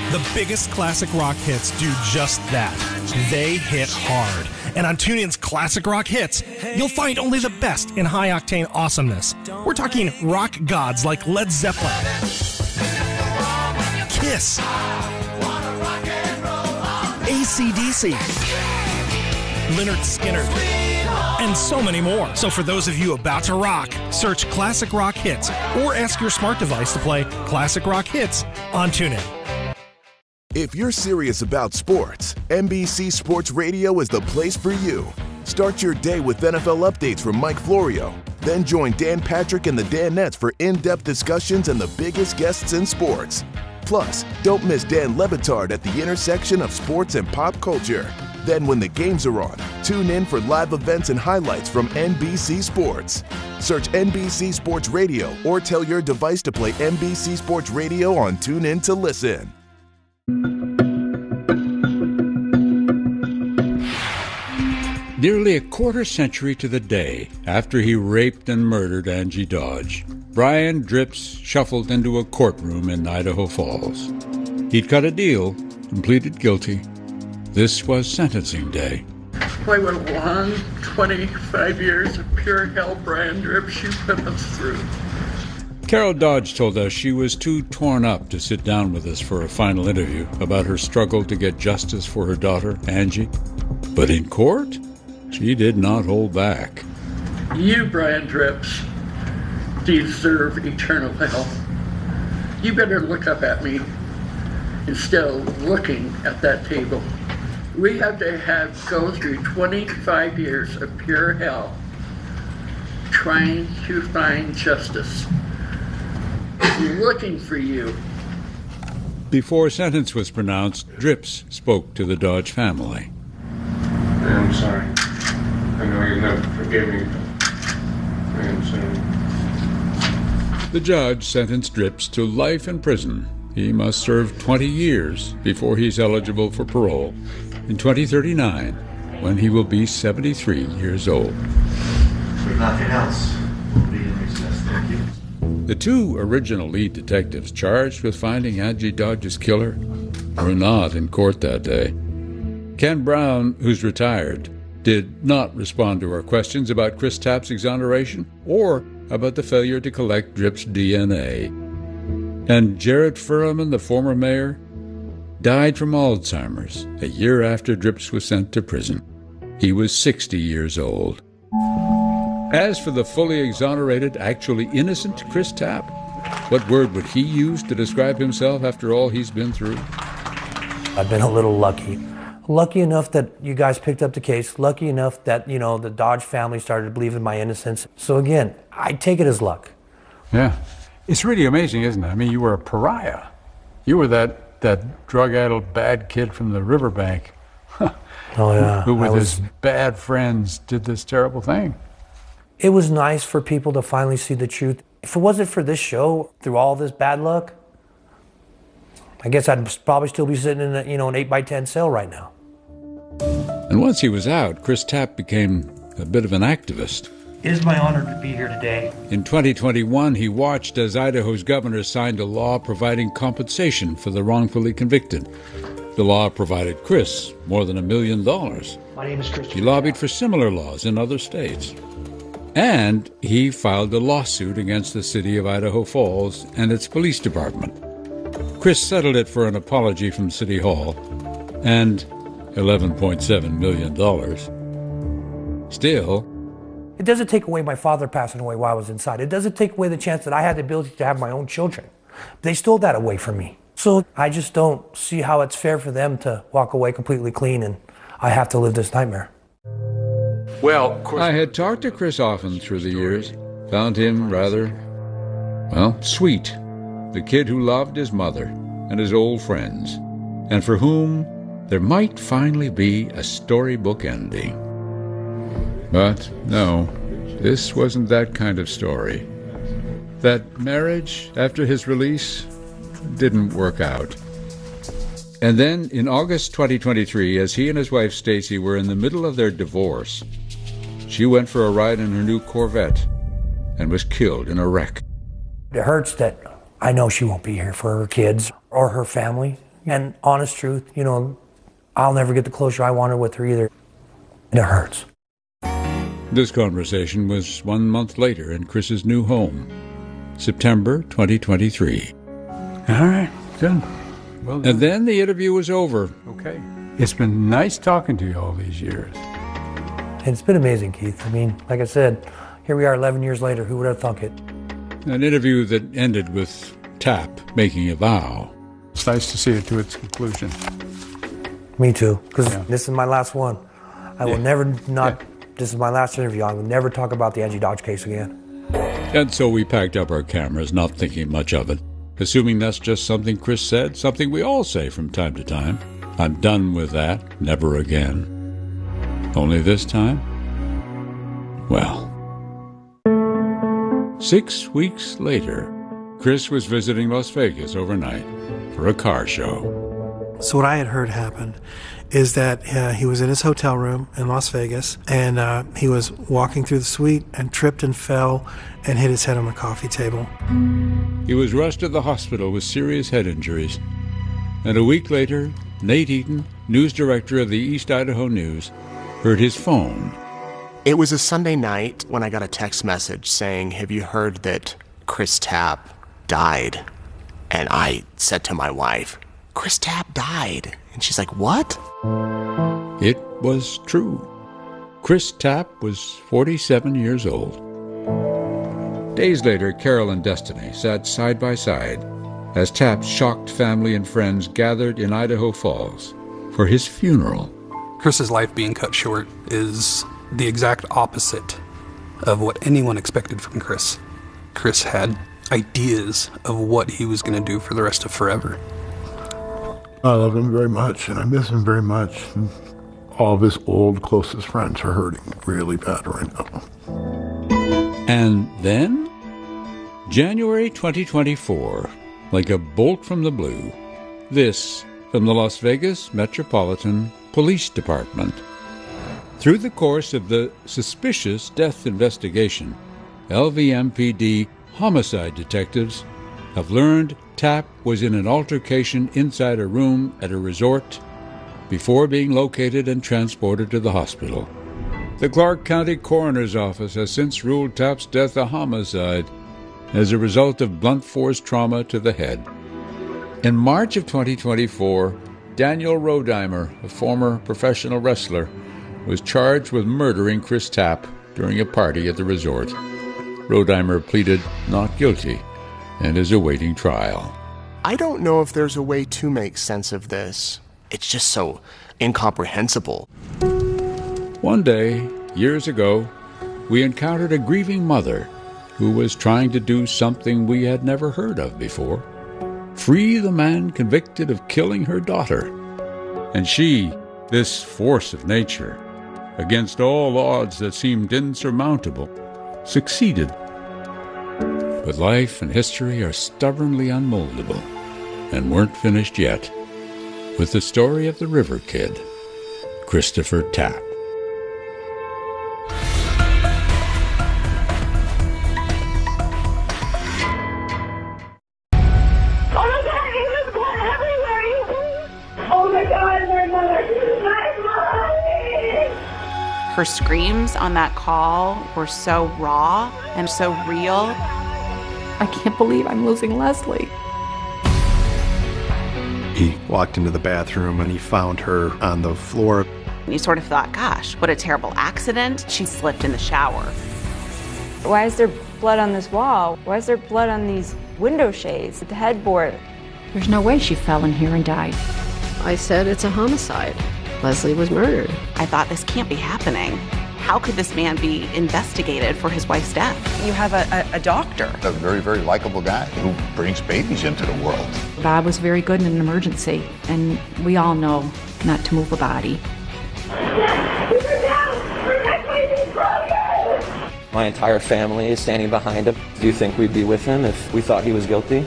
The biggest classic rock hits do just that. They hit hard. And on TuneIn's Classic Rock Hits, you'll find only the best in high-octane awesomeness. We're talking rock gods like Led Zeppelin, Kiss, AC/DC, Lynyrd Skynyrd, and so many more. So for those of you about to rock, search Classic Rock Hits or ask your smart device to play Classic Rock Hits on TuneIn. If you're serious about sports, NBC Sports Radio is the place for you. Start your day with NFL updates from Mike Florio. Then join Dan Patrick and the Danettes for in-depth discussions and the biggest guests in sports. Plus, don't miss Dan Lebitard at the intersection of sports and pop culture. Then when the games are on, tune in for live events and highlights from NBC Sports. Search NBC Sports Radio or tell your device to play NBC Sports Radio on TuneIn to listen. Nearly a quarter century to the day after he raped and murdered Angie Dodge, Brian Dripps shuffled into a courtroom in Idaho Falls. He'd cut a deal and pleaded guilty. This was sentencing day. What a long 25 years of pure hell, Brian Dripps, you put us through. Carol Dodge told us she was too torn up to sit down with us for a final interview about her struggle to get justice for her daughter, Angie. But in court, she did not hold back. You, Brian Dripps, deserve eternal hell. You better look up at me instead of looking at that table. We have to go through 25 years of pure hell trying to find justice. Looking for you. Before sentence was pronounced, Dripps spoke to the Dodge family. I'm sorry. I know you never forgive me, but I am sorry. The judge sentenced Dripps to life in prison. He must serve 20 years before he's eligible for parole in 2039, when he will be 73 years old. If nothing else, we'll be in recess. Thank you. The two original lead detectives charged with finding Angie Dodge's killer were not in court that day. Ken Brown, who's retired, did not respond to our questions about Chris Tapp's exoneration or about the failure to collect Dripps' DNA. And Jarrett Furman, the former mayor, died from Alzheimer's a year after Dripps was sent to prison. He was 60 years old. As for the fully exonerated, actually innocent Chris Tapp, what word would he use to describe himself after all he's been through? I've been a little lucky. Lucky enough that you guys picked up the case. Lucky enough that, the Dodge family started to believe in my innocence. So again, I take it as luck. Yeah. It's really amazing, isn't it? I mean, you were a pariah. You were that drug-addled bad kid from the riverbank. Oh, yeah. Who with his bad friends did this terrible thing. It was nice for people to finally see the truth. If it wasn't for this show, through all this bad luck, I guess I'd probably still be sitting in an 8x10 cell right now. And once he was out, Chris Tapp became a bit of an activist. It is my honor to be here today. In 2021, he watched as Idaho's governor signed a law providing compensation for the wrongfully convicted. The law provided Chris more than $1 million. My name is Chris. He lobbied for similar laws in other states. And he filed a lawsuit against the city of Idaho Falls and its police department. Chris settled it for an apology from City Hall and $11.7 million. Still, it doesn't take away my father passing away while I was inside. It doesn't take away the chance that I had the ability to have my own children. They stole that away from me. So I just don't see how it's fair for them to walk away completely clean and I have to live this nightmare. Well, of course. I had talked to Chris often through the years, found him rather, sweet. The kid who loved his mother and his old friends, and for whom there might finally be a storybook ending. But no, this wasn't that kind of story. That marriage, after his release, didn't work out. And then, in August 2023, as he and his wife Stacy were in the middle of their divorce, she went for a ride in her new Corvette and was killed in a wreck. It hurts that I know she won't be here for her kids or her family. And honest truth, I'll never get the closure I wanted with her either. And it hurts. This conversation was 1 month later in Chris's new home, September 2023. All right, good. Well, And then the interview was over. okay. It's been nice talking to you all these years. And it's been amazing, Keith. I mean, like I said, here we are 11 years later. Who would have thunk it? An interview that ended with Tapp making a vow. It's nice to see it to its conclusion. Me too, because Yeah. this is my last one. I will never this is my last interview. I will never talk about the Angie Dodge case again. And so we packed up our cameras, not thinking much of it, assuming that's just something Chris said, something we all say from time to time. I'm done with that, never again. Only this time? Well. 6 weeks later, Chris was visiting Las Vegas overnight for a car show. So what I had heard happened is that he was in his hotel room in Las Vegas, and he was walking through the suite and tripped and fell and hit his head on the coffee table. He was rushed to the hospital with serious head injuries. And a week later, Nate Eaton, news director of the East Idaho News, heard his phone. It was a Sunday night when I got a text message saying, "Have you heard that Chris Tapp died?" And I said to my wife, "Chris Tapp died." And she's like, "What?" It was true. Chris Tapp was 47 years old. Days later, Carol and Destiny sat side by side as Tapp's shocked family and friends gathered in Idaho Falls for his funeral. Chris's life being cut short is the exact opposite of what anyone expected from Chris. Chris had ideas of what he was going to do for the rest of forever. I love him very much, and I miss him very much. And all of his old closest friends are hurting really bad right now. And then, January 2024, like a bolt from the blue, this from the Las Vegas Metropolitan Police Department. Through the course of the suspicious death investigation, LVMPD homicide detectives have learned Tapp was in an altercation inside a room at a resort before being located and transported to the hospital. The Clark County Coroner's Office has since ruled Tapp's death a homicide as a result of blunt force trauma to the head. In March of 2024, Daniel Rodheimer, a former professional wrestler, was charged with murdering Chris Tapp during a party at the resort. Rodheimer pleaded not guilty and is awaiting trial. I don't know if there's a way to make sense of this. It's just so incomprehensible. One day, years ago, we encountered a grieving mother who was trying to do something we had never heard of before: free the man convicted of killing her daughter. And she, this force of nature, against all odds that seemed insurmountable, succeeded. But life and history are stubbornly unmoldable, and weren't finished yet with the story of the River Kid, Christopher Tapp. Her screams on that call were so raw and so real. I can't believe I'm losing Leslie. He walked into the bathroom and he found her on the floor. And you sort of thought, gosh, what a terrible accident. She slipped in the shower. Why is there blood on this wall? Why is there blood on these window shades, the headboard? There's no way she fell in here and died. I said it's a homicide. Leslie was murdered. I thought, this can't be happening. How could this man be investigated for his wife's death? You have a doctor. A very, very likable guy who brings babies into the world. Bob was very good in an emergency, and we all know not to move a body. My entire family is standing behind him. Do you think we'd be with him if we thought he was guilty?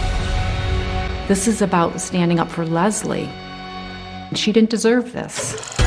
This is about standing up for Leslie. She didn't deserve this.